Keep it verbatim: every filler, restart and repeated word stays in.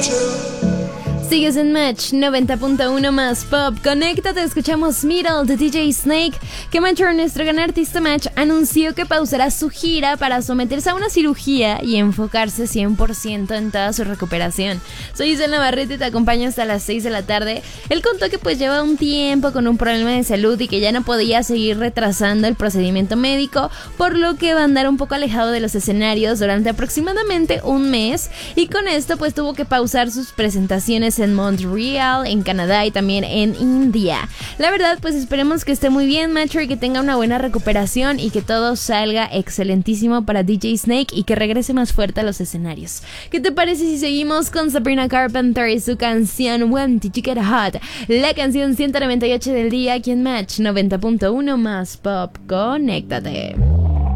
Sigues en Match noventa punto uno más Pop. Conéctate, escuchamos Middle de D J Snake, que Matcher, nuestro gran artista Match, anunció que pausará su gira para someterse a una cirugía y enfocarse cien por ciento en toda su recuperación. Soy Isel Navarrete y te acompaño hasta las seis de la tarde. Él contó que pues lleva un tiempo con un problema de salud y que ya no podía seguir retrasando el procedimiento médico, por lo que va a andar un poco alejado de los escenarios durante aproximadamente un mes, y con esto pues tuvo que pausar sus presentaciones en Montreal, en Canadá y también en India. La verdad, pues esperemos que esté muy bien, Matcher, y que tenga una buena recuperación y que todo salga excelentísimo para D J Snake y que regrese más fuerte a los escenarios. ¿Qué te parece si seguimos con Sabrina Carpenter y su canción When Did You Get Hot? La canción ciento noventa y ocho del día aquí en Match noventa punto uno más Pop. Conéctate.